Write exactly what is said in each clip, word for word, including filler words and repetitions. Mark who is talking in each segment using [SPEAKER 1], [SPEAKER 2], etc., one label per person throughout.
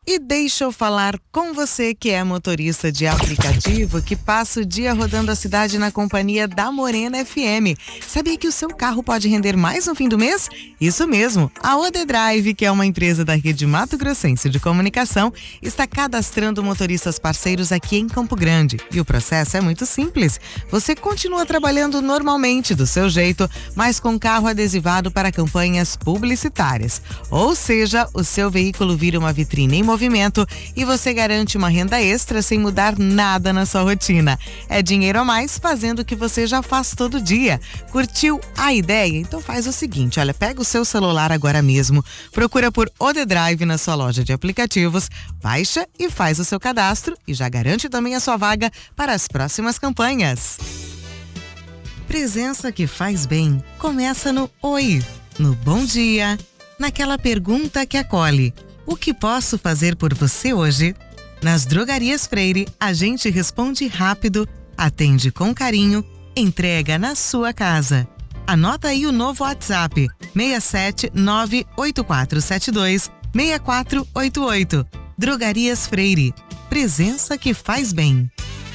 [SPEAKER 1] E deixa eu falar com você que é motorista de aplicativo que passa o dia rodando a cidade na companhia da Morena F M. Sabia que o seu carro pode render mais no fim do mês? Isso mesmo, a OdeDrive, que é uma empresa da rede Mato Grossense de comunicação, está cadastrando motoristas parceiros aqui em Campo Grande. E o processo é muito simples. Você continua trabalhando normalmente, do seu jeito, mas com carro adesivado para campanhas publicitárias. Ou seja, o seu veículo vira uma vitrine em movimento e você garante uma renda extra sem mudar nada na sua rotina. É dinheiro a mais fazendo o que você já faz todo dia. Curtiu a ideia? Então faz o seguinte, olha, pega o seu celular agora mesmo, procura por OdeDrive na sua loja de aplicativos, baixa e faz o seu cadastro e já garante também a sua vaga para as próximas campanhas. Presença que faz bem começa no oi, no bom dia, naquela pergunta que acolhe. O que posso fazer por você hoje? Nas Drogarias Freire, a gente responde rápido, atende com carinho, entrega na sua casa. Anota aí o novo WhatsApp, seis sete nove oito quatro sete dois seis quatro oito oito. Drogarias Freire, presença que faz bem.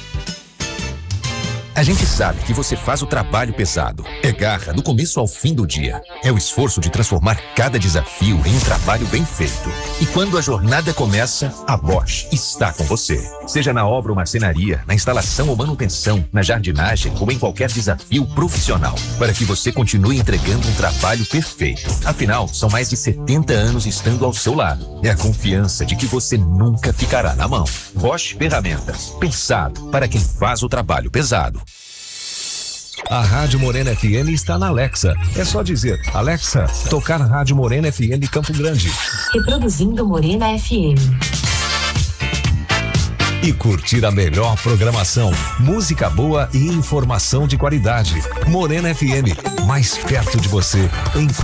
[SPEAKER 2] A gente sabe que você faz o trabalho pesado. É garra do começo ao fim do dia. É o esforço de transformar cada desafio em um trabalho bem feito. E quando a jornada começa, a Bosch está com você. Seja na obra ou marcenaria, na instalação ou manutenção, na jardinagem ou em qualquer desafio profissional, para que você continue entregando um trabalho perfeito. Afinal, são mais de setenta anos estando ao seu lado. É a confiança de que você nunca ficará na mão. Bosch Ferramentas, pensado para quem faz o trabalho pesado.
[SPEAKER 3] A Rádio Morena F M está na Alexa. É só dizer, Alexa, tocar Rádio Morena F M Campo Grande.
[SPEAKER 4] Reproduzindo Morena F M.
[SPEAKER 3] E curtir a melhor programação, música boa e informação de qualidade. Morena F M, mais perto de você, em